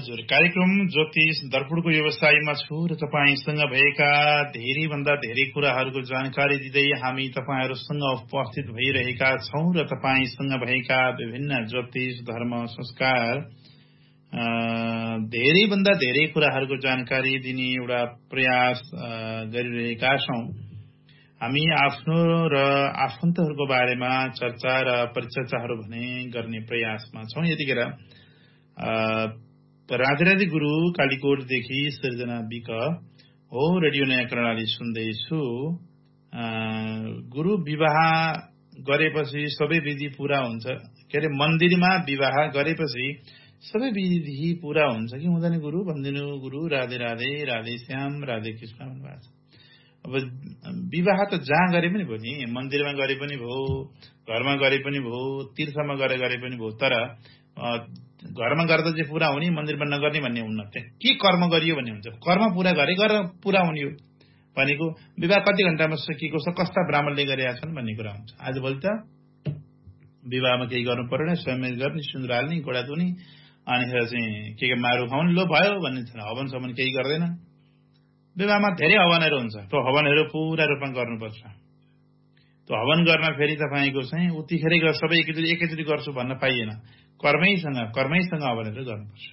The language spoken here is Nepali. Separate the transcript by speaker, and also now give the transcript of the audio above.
Speaker 1: हजुर, कार्यक्रम ज्योतिष दर्पणको व्यवसायमा छु र तपाईसँग भएका धेरैभन्दा धेरै कुराहरूको जानकारी दिँदै हामी तपाईहरूसँग उपस्थित भइरहेका छौं र तपाईसँग भएका विभिन्न ज्योतिष धर्म संस्कार धेरैभन्दा धेरै कुराहरूको जानकारी दिने एउटा प्रयास गरिरहेका छौं। हामी आफ्नो र आफन्तहरूको बारेमा चर्चा र परिचर्चाहरू भने गर्ने प्रयासमा छौं। यतिखेर राजराजी गुरु कालीकोटदेखि सृजना विक हो, रेडियो नयाँ कर्णाली सुन्दैछु। गुरु विवाह गरेपछि सबै विधि पूरा हुन्छ, के अरे मन्दिरमा विवाह गरेपछि सबै विधि पूरा हुन्छ कि हुँदैन गुरु भनिदिनु। गुरु राधे राधे, राधे श्याम, राधे कृष्ण भन्नुभएको छ। अब विवाह त जहाँ गरे पनि भयो नि, मन्दिरमा गरे पनि भयो, घरमा गरे पनि भयो, तीर्थमा गरे पनि भयो, तर घरमा गर्दा चाहिँ पूरा हुने, मन्दिरमा नगर्ने भन्ने हुन्न। के कर्म गरियो भन्ने हुन्छ। कर्म पूरा गरे पूरा हुने हो भनेको। विवाह कति घण्टामा सकिएको छ, कस्ता ब्राह्मणले गरेका छन् भन्ने कुरा हुन्छ। आजभोलि त विवाहमा केही गर्नु परेन, स्वयं गर्ने, सिन्दुर हाल्ने, गोडा धुने, अनिखेर चाहिँ के मारु खाउने, लो भयो भन्ने छैन। हवन सम्म केही गर्दैन। विवाहमा धेरै हवनहरू हुन्छ, त्यो हवनहरू पूरा रूपमा गर्नुपर्छ। त्यो हवन गर्न फेरि तपाईँको चाहिँ उतिखेरै सबै एकैचोटि गर्छु भन्न पाइएन। कर्मैसँग हवनहरू गर्नुपर्छ।